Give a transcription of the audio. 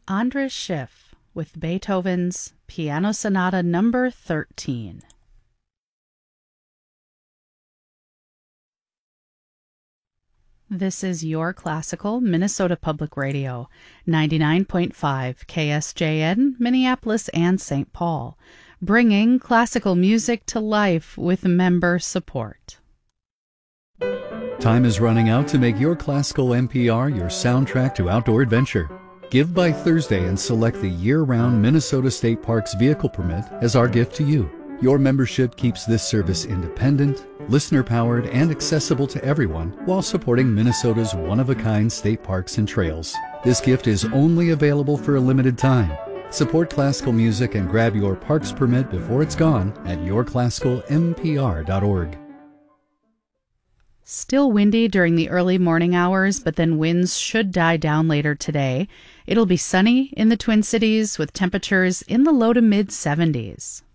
Andras Schiff with Beethoven's Piano Sonata No. 13. This is Your Classical Minnesota Public Radio, 99.5 KSJN, Minneapolis and St. Paul, bringing classical music to life with member support. Time is running out to make Your Classical NPR your soundtrack to outdoor adventure. Give by Thursday and select the year-round Minnesota State Parks vehicle permit as our gift to you. Your membership keeps this service independent, listener-powered, and accessible to everyone while supporting Minnesota's one-of-a-kind state parks and trails. This gift is only available for a limited time. Support classical music and grab your parks permit before it's gone at yourclassicalmpr.org. Still windy during the early morning hours, but then winds should die down later today. It'll be sunny in the Twin Cities with temperatures in the low to mid 70s.